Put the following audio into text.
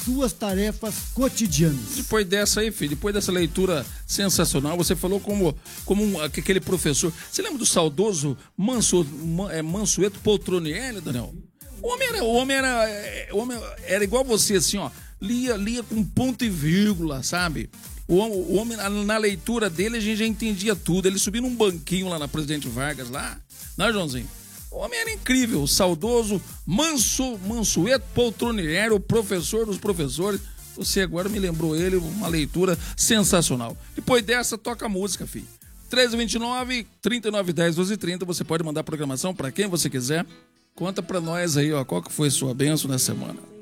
suas tarefas cotidianas. Depois dessa aí, filho, depois dessa leitura sensacional, você falou como aquele professor. Você lembra do saudoso Mansueto Poltronieri, Daniel? O homem era igual você, assim, ó. Lia com ponto e vírgula, sabe? O homem, na leitura dele, a gente já entendia tudo. Ele subia num banquinho lá na Presidente Vargas, lá, né, Joãozinho? O homem era incrível, o saudoso Mansueto Poltronieri, o professor dos professores. Você agora me lembrou ele, uma leitura sensacional. Depois dessa, toca música, filho. 1329-3910-1230, você pode mandar programação para quem você quiser. Conta pra nós aí, ó, qual que foi a sua bênção nessa semana.